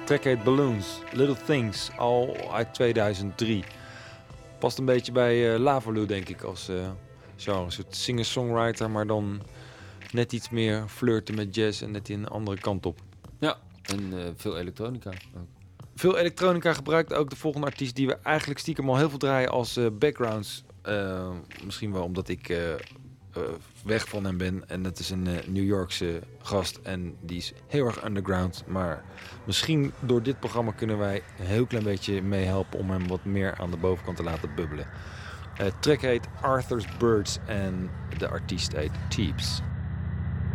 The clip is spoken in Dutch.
track heet Balloons, Little Things, al uit 2003. Past een beetje bij Lavaloo, denk ik, als genre. Een soort singer-songwriter, maar dan net iets meer flirten met jazz en net een andere kant op. Ja, en veel elektronica ook. Veel elektronica gebruikt ook de volgende artiest die we eigenlijk stiekem al heel veel draaien als backgrounds. Misschien wel omdat ik weg van hem ben. En het is een New Yorkse gast en die is heel erg underground. Maar misschien door dit programma kunnen wij een heel klein beetje meehelpen om hem wat meer aan de bovenkant te laten bubbelen. Het track heet Arthur's Birds en de artiest heet Teeps.